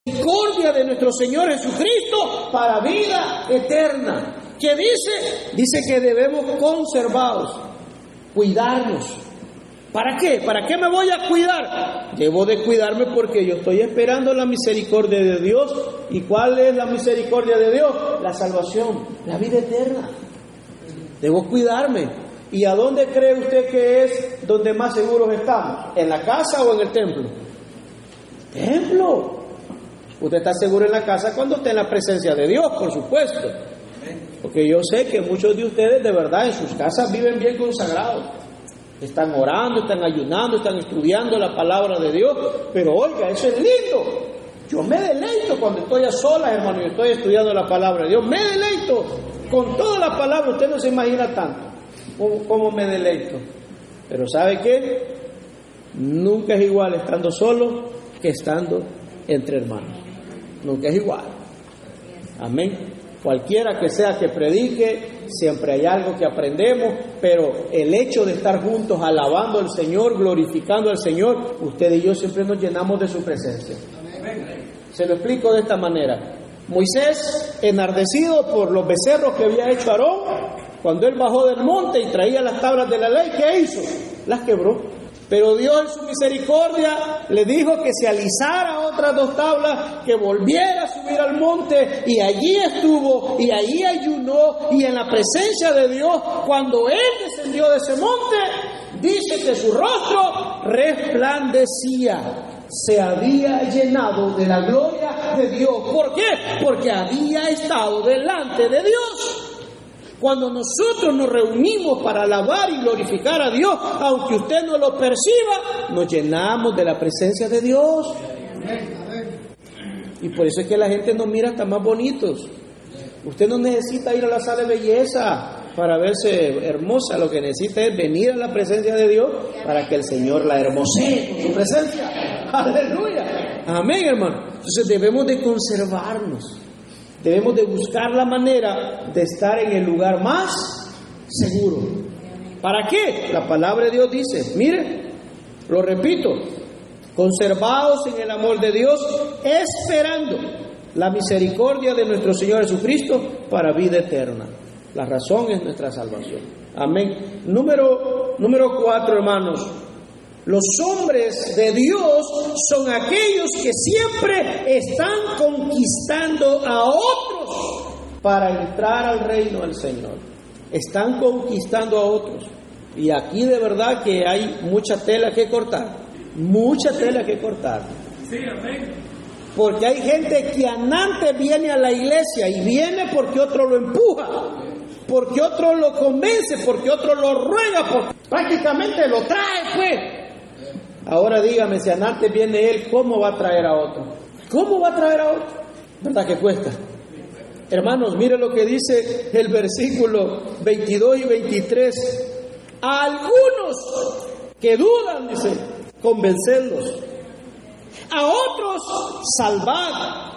misericordia de nuestro Señor Jesucristo para vida eterna. ¿Qué dice? Dice que debemos conservarlos, cuidarnos. ¿Para qué? ¿Para qué me voy a cuidar? Debo de cuidarme porque yo estoy esperando la misericordia de Dios. ¿Y cuál es la misericordia de Dios? La salvación, la vida eterna. Debo cuidarme. ¿Y a dónde cree usted que es donde más seguros estamos? ¿En la casa o en el templo? Templo. Usted está seguro en la casa cuando está en la presencia de Dios, por supuesto. Porque yo sé que muchos de ustedes de verdad en sus casas viven bien consagrados. Están orando, están ayunando, están estudiando la palabra de Dios. Pero oiga, eso es lindo. Yo me deleito cuando estoy a solas, hermano, y estoy estudiando la palabra de Dios. Me deleito con toda la palabra. Usted no se imagina tanto como me deleito. Pero ¿sabe qué? Nunca es igual estando solo que estando entre hermanos. Nunca es igual. Amén. Cualquiera que sea que predique, siempre hay algo que aprendemos, pero el hecho de estar juntos alabando al Señor, glorificando al Señor, usted y yo siempre nos llenamos de su presencia. Se lo explico de esta manera. Moisés, enardecido por los becerros que había hecho Aarón, cuando él bajó del monte y traía las tablas de la ley, ¿qué hizo? Las quebró. Pero Dios en su misericordia le dijo que se alisara otras 2 tablas, que volviera a subir al monte, y allí estuvo, y allí ayunó, y en la presencia de Dios, cuando él descendió de ese monte, dice que su rostro resplandecía, se había llenado de la gloria de Dios. ¿Por qué? Porque había estado delante de Dios. Cuando nosotros nos reunimos para alabar y glorificar a Dios, aunque usted no lo perciba, nos llenamos de la presencia de Dios. Y por eso es que la gente nos mira hasta más bonitos. Usted no necesita ir a la sala de belleza para verse hermosa. Lo que necesita es venir a la presencia de Dios para que el Señor la hermosee con su presencia. ¡Aleluya! Amén, hermano. Entonces debemos de conservarnos. Debemos de buscar la manera de estar en el lugar más seguro. ¿Para qué? La palabra de Dios dice, mire, lo repito, conservados en el amor de Dios, esperando la misericordia de nuestro Señor Jesucristo para vida eterna. La razón es nuestra salvación. Amén. Número 4, hermanos. Los hombres de Dios son aquellos que siempre están conquistando a otros para entrar al reino del Señor. Están conquistando a otros. Y aquí de verdad que hay mucha tela que cortar. Mucha tela que cortar. Sí, amén. Porque hay gente que antes viene a la iglesia y viene porque otro lo empuja, porque otro lo convence, porque otro lo ruega, porque prácticamente lo trae, pues. Ahora dígame, si antes viene él, ¿cómo va a traer a otro? ¿Cómo va a traer a otro? ¿Verdad que cuesta? Hermanos, mire lo que dice el versículo 22 y 23. A algunos que dudan, dice, convencerlos. A otros, salvad,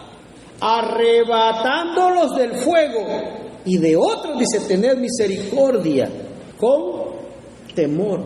arrebatándolos del fuego. Y de otros, dice, tener misericordia con temor,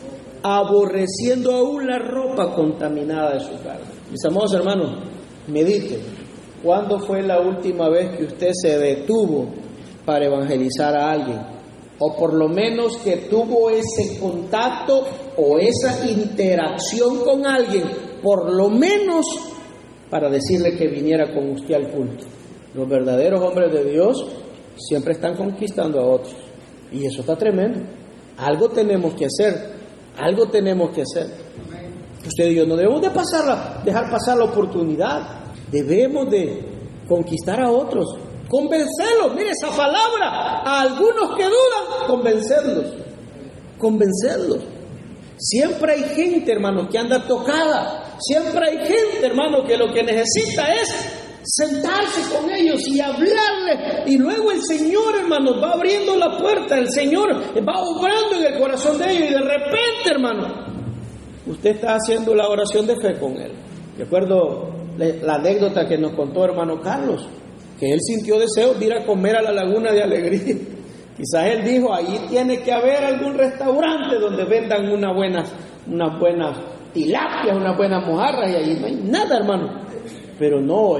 aborreciendo aún la ropa contaminada de su carne. Mis amados hermanos, mediten. ¿Cuándo fue la última vez que usted se detuvo para evangelizar a alguien? O por lo menos que tuvo ese contacto o esa interacción con alguien, por lo menos para decirle que viniera con usted al culto. Los verdaderos hombres de Dios siempre están conquistando a otros. Y eso está tremendo. Algo tenemos que hacer. Algo tenemos que hacer. Usted y yo no debemos de dejar pasar la oportunidad. Debemos de conquistar a otros, convencerlos. Mire esa palabra, a algunos que dudan, convencerlos. Siempre hay gente, hermano, que anda tocada. Siempre hay gente, hermano, que lo que necesita es sentarse con ellos y hablarles, y luego el Señor, hermano, va abriendo la puerta, el Señor va obrando en el corazón de ellos, y de repente, hermano, usted está haciendo la oración de fe con él. Recuerdo la anécdota que nos contó hermano Carlos, que él sintió deseo de ir a comer a la Laguna de Alegría. Quizás él dijo, ahí tiene que haber algún restaurante donde vendan unas buenas tilapias, unas buenas mojarras, y ahí no hay nada, hermano. pero no,